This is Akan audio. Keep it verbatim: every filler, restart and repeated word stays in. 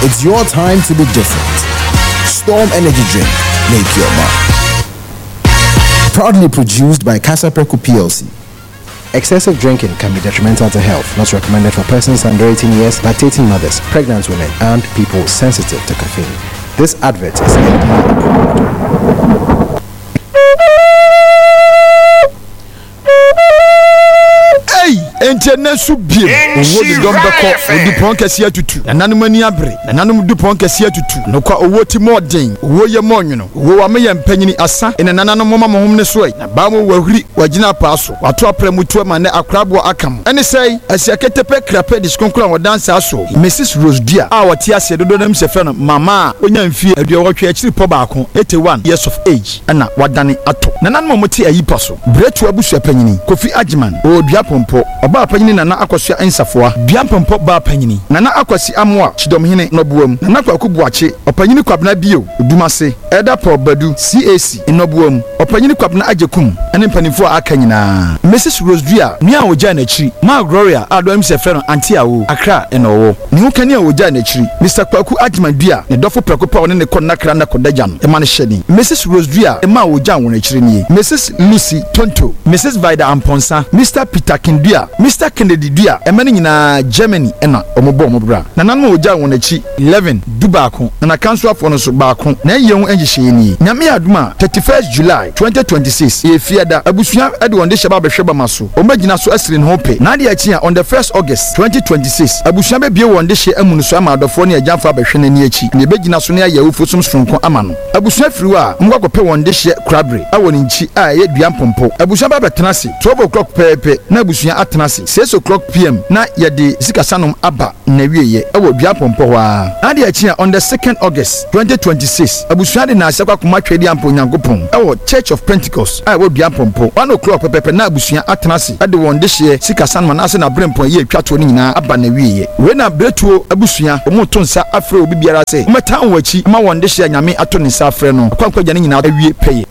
It's your time to be different. Storm Energy Drink. Make your mark. Proudly produced by Casapreco P L C. Excessive drinking can be detrimental to health. Not recommended for persons under eighteen years, lactating mothers, pregnant women, and people sensitive to caffeine. This advert is F D A approved. Ente su biem owo de dom beko odi pon kase atutu nananum ani abre nananum du pon kase atutu no kwa owo ti modern owo ye monwono owo wa me ye mpanyini asa ene nananum mama mohom ne so na ba mo wahuri wagina pa so wato apramutu ma ne akrabo akam ene sei asiaketepe krape diskonkura wo dansa so Missus Rose Dia a wati ase dodo nam se fe no mama onya mfie aduowotwe akiri po baako eighty-one years of age ana wadane ato nananum mo ti ayipa so bretu abusu apanyini Kofi Agyeman o dua pompo ba panyini nana akosua ensafoa biampompo ba panyini nana akwasi amoa chidomhene nobuam nana kwakubuache opanyini kwabna bio odumase eda pro badu C A C enobuam opanyini kwabna ajekum ene mpanifo aka nyina Missus Rose Dia nua oja na chiri ma Gloria adom se fe no anti awo akra enowo ne ho kani oja na chiri Mister Kwaku Agyeman Dia ne dofo prekopa one ne konna kra na kodajan e ma ne hyeni Missus Rose Dia e ma oja won na chiri nie Missus Lucy Tonto Missus Vida Amponsa Mister Peter Kindua Mister Kennedy Dia emani nyina Germany ena omobo omobra na nanu oja won achi eleven dubaako na kanso afo no so baako na yehu enjihye ni nyame aduma thirty-first July twenty twenty-six e fiada abusua ede wonde hyeba behweba maso omagina so asiri ne hope na de achi on the first August twenty twenty-six abusua be bie wonde hye amunu so ama adofo ne agyanfa behwe ne ni achi ne begina so ne ayawufo som sonko ama no abusua firiwa ngwakope wonde hye krabre awoni nchi a ye dua mpompo abusua ba betenase twelve o'clock pepe na abusua atenase six o'clock p m na yede sikasanum aba na wieye ewo dua pompo wa na de achi on the second August twenty twenty-six abusua de na asekwa koma twedi ampo nyankopon ewo Church of Pentecost a wo dua pompo one o'clock pepe na abusua atenase ade wonde hye sikasanum na ase na brempo ye twato ni nyina aba na wieye we na bretuo abusua omo to nsa afre obi biara se meta onwachi ma wonde hye nyame ato ne nsa afre no kwankwa gya ne nyina awie peye